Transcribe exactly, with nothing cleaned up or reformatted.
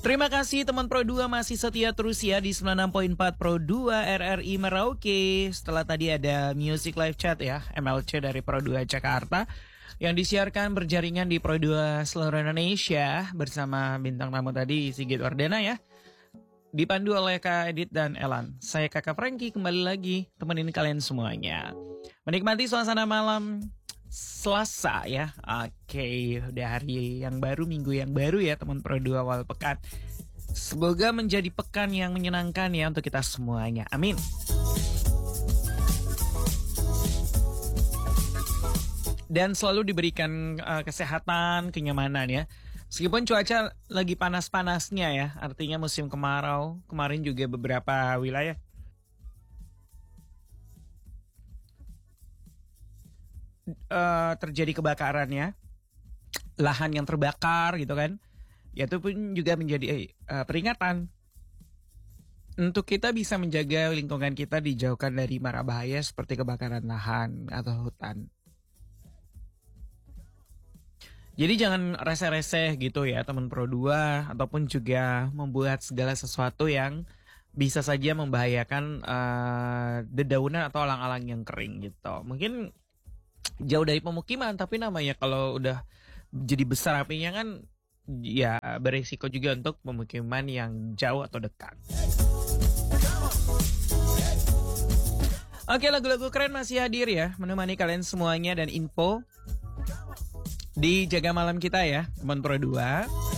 Terima kasih teman Pro dua masih setia terus ya di sembilan puluh enam koma empat Pro dua R R I Merauke. Setelah tadi ada Music Live Chat ya, M L C dari Pro dua Jakarta yang disiarkan berjaringan di Pro dua seluruh Indonesia bersama bintang tamu tadi Sigit Wardana ya. Dipandu oleh Kak Edit dan Elan. Saya Kakak Franky kembali lagi temenin kalian semuanya. Menikmati suasana malam Selasa ya. Oke, udah hari yang baru, minggu yang baru ya teman Pro dua awal pekan. Semoga menjadi pekan yang menyenangkan ya untuk kita semuanya. Amin. Dan selalu diberikan uh, kesehatan, kenyamanan ya. Meskipun cuaca lagi panas-panasnya ya, artinya musim kemarau. Kemarin juga beberapa wilayah Uh, terjadi kebakaran ya, lahan yang terbakar gitu kan, ya itu pun juga menjadi uh, peringatan untuk kita bisa menjaga lingkungan kita dijauhkan dari mara bahaya seperti kebakaran lahan atau hutan. Jadi jangan reseh-reseh gitu ya teman Pro dua, ataupun juga membuat segala sesuatu yang bisa saja membahayakan uh, dedaunan atau alang-alang yang kering gitu. Mungkin jauh dari pemukiman, tapi namanya kalau udah jadi besar apinya kan ya beresiko juga untuk pemukiman yang jauh atau dekat. Oke, lagu-lagu keren masih hadir ya, menemani kalian semuanya dan info di Jaga Malam kita ya, teman Pro dua.